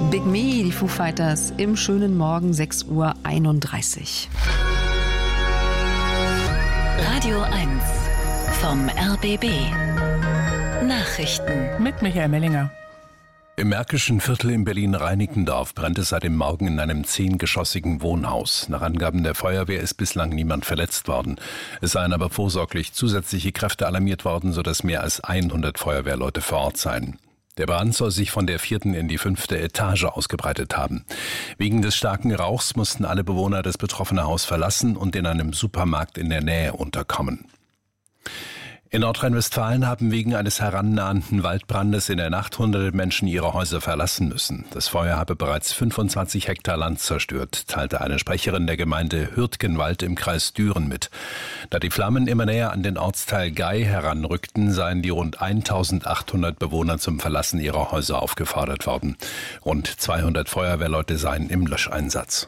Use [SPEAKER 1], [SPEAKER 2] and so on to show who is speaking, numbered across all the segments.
[SPEAKER 1] Big Me, die Foo Fighters, im schönen Morgen 6:31 Uhr.
[SPEAKER 2] Radio 1 vom RBB. Nachrichten
[SPEAKER 3] mit Michael Mellinger.
[SPEAKER 4] Im Märkischen Viertel in Berlin-Reinickendorf brennt es seit dem Morgen in einem 10-geschossigen Wohnhaus. Nach Angaben der Feuerwehr ist bislang niemand verletzt worden. Es seien aber vorsorglich zusätzliche Kräfte alarmiert worden, sodass mehr als 100 Feuerwehrleute vor Ort seien. Der Brand soll sich von der 4. in die 5. Etage ausgebreitet haben. Wegen des starken Rauchs mussten alle Bewohner das betroffene Haus verlassen und in einem Supermarkt in der Nähe unterkommen. In Nordrhein-Westfalen haben wegen eines herannahenden Waldbrandes in der Nacht hunderte Menschen ihre Häuser verlassen müssen. Das Feuer habe bereits 25 Hektar Land zerstört, teilte eine Sprecherin der Gemeinde Hürtgenwald im Kreis Düren mit. Da die Flammen immer näher an den Ortsteil Gay heranrückten, seien die rund 1800 Bewohner zum Verlassen ihrer Häuser aufgefordert worden. Rund 200 Feuerwehrleute seien im Löscheinsatz.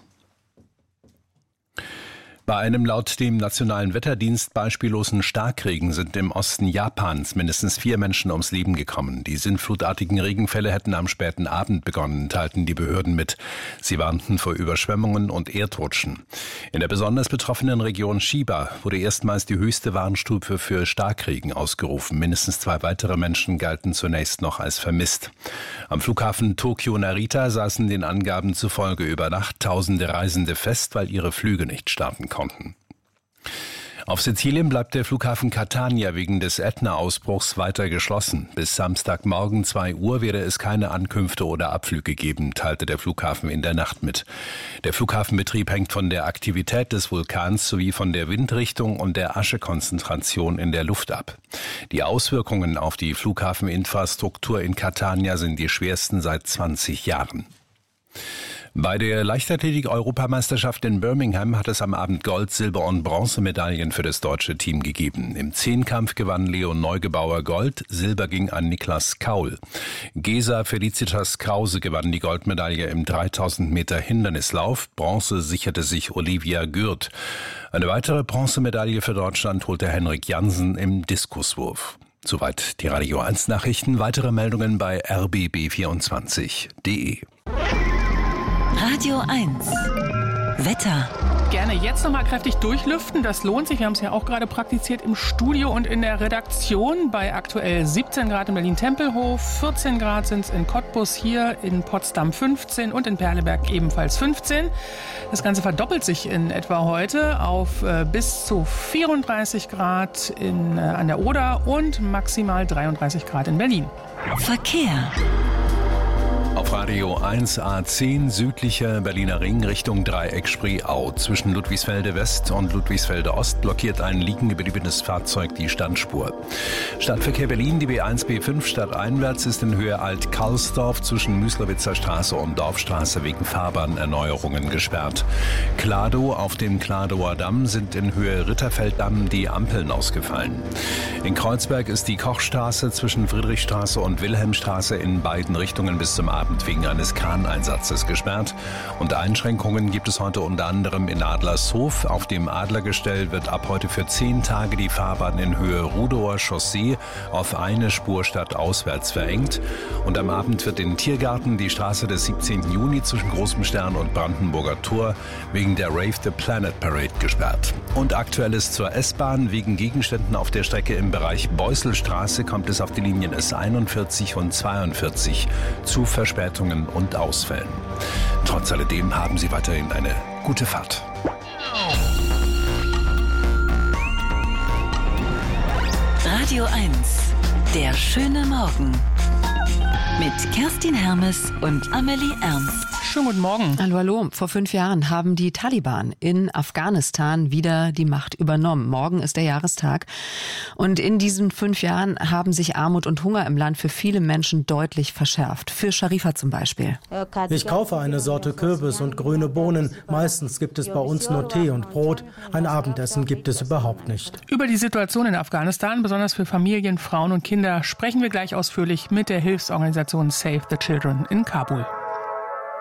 [SPEAKER 4] Bei einem laut dem Nationalen Wetterdienst beispiellosen Starkregen sind im Osten Japans mindestens 4 Menschen ums Leben gekommen. Die sintflutartigen Regenfälle hätten am späten Abend begonnen, teilten die Behörden mit. Sie warnten vor Überschwemmungen und Erdrutschen. In der besonders betroffenen Region Chiba wurde erstmals die höchste Warnstufe für Starkregen ausgerufen. Mindestens 2 weitere Menschen galten zunächst noch als vermisst. Am Flughafen Tokio-Narita saßen den Angaben zufolge über Nacht tausende Reisende fest, weil ihre Flüge nicht starten konnten. Auf Sizilien bleibt der Flughafen Catania wegen des Ätna-Ausbruchs weiter geschlossen. Bis Samstagmorgen 2 Uhr werde es keine Ankünfte oder Abflüge geben, teilte der Flughafen in der Nacht mit. Der Flughafenbetrieb hängt von der Aktivität des Vulkans sowie von der Windrichtung und der Aschekonzentration in der Luft ab. Die Auswirkungen auf die Flughafeninfrastruktur in Catania sind die schwersten seit 20 Jahren. Bei der Leichtathletik-Europameisterschaft in Birmingham hat es am Abend Gold-, Silber- und Bronzemedaillen für das deutsche Team gegeben. Im Zehnkampf gewann Leon Neugebauer Gold, Silber ging an Niklas Kaul. Gesa Felicitas Krause gewann die Goldmedaille im 3000 Meter Hindernislauf, Bronze sicherte sich Olivia Gürt. Eine weitere Bronzemedaille für Deutschland holte Henrik Jansen im Diskuswurf. Soweit die Radio 1 Nachrichten, weitere Meldungen bei rbb24.de.
[SPEAKER 2] Radio 1 Wetter.
[SPEAKER 3] Gerne jetzt nochmal kräftig durchlüften, das lohnt sich. Wir haben es ja auch gerade praktiziert im Studio und in der Redaktion. Bei aktuell 17 Grad in Berlin-Tempelhof, 14 Grad sind es in Cottbus, hier in Potsdam 15 und in Perleberg ebenfalls 15. Das Ganze verdoppelt sich in etwa heute auf bis zu 34 Grad an der Oder und maximal 33 Grad in Berlin.
[SPEAKER 2] Verkehr.
[SPEAKER 4] Auf Radio 1 A10 südlicher Berliner Ring Richtung Dreieck-Spreeau. Zwischen Ludwigsfelde West und Ludwigsfelde Ost blockiert ein liegen gebliebenes Fahrzeug die Standspur. Stadtverkehr Berlin, die B1, B5 stadteinwärts ist in Höhe Alt-Karlsdorf zwischen Müslowitzer Straße und Dorfstraße wegen Fahrbahnerneuerungen gesperrt. Kladow auf dem Kladower Damm sind in Höhe Ritterfelddamm die Ampeln ausgefallen. In Kreuzberg ist die Kochstraße zwischen Friedrichstraße und Wilhelmstraße in beiden Richtungen bis zum Abend wegen eines Kraneinsatzes gesperrt. Und Einschränkungen gibt es heute unter anderem in Adlershof. Auf dem Adlergestell wird ab heute für 10 Tage die Fahrbahn in Höhe Rudower Chaussee auf eine Spur stadtauswärts verengt. Und am Abend wird in Tiergarten die Straße des 17. Juni zwischen Großem Stern und Brandenburger Tor wegen der Rave the Planet Parade gesperrt. Und Aktuelles zur S-Bahn. Wegen Gegenständen auf der Strecke im Bereich Beusselstraße kommt es auf die Linien S41 und 42 zu Verspätungen und Ausfällen. Trotz alledem haben Sie weiterhin eine gute Fahrt.
[SPEAKER 2] Radio 1, der schöne Morgen. Mit Kerstin Hermes und Amelie Ernst.
[SPEAKER 3] Schönen guten Morgen.
[SPEAKER 1] Hallo, hallo. Vor 5 Jahren haben die Taliban in Afghanistan wieder die Macht übernommen. Morgen ist der Jahrestag. Und in diesen 5 Jahren haben sich Armut und Hunger im Land für viele Menschen deutlich verschärft. Für Sharifa zum Beispiel.
[SPEAKER 5] Ich kaufe eine Sorte Kürbis und grüne Bohnen. Meistens gibt es bei uns nur Tee und Brot. Ein Abendessen gibt es überhaupt nicht.
[SPEAKER 3] Über die Situation in Afghanistan, besonders für Familien, Frauen und Kinder, sprechen wir gleich ausführlich mit der Hilfsorganisation Save the Children in Kabul.